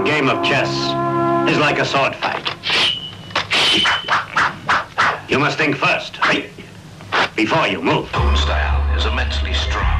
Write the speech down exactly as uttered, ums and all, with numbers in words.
game of chess is like a sword fight. You must think first, before you move. Own style is immensely strong.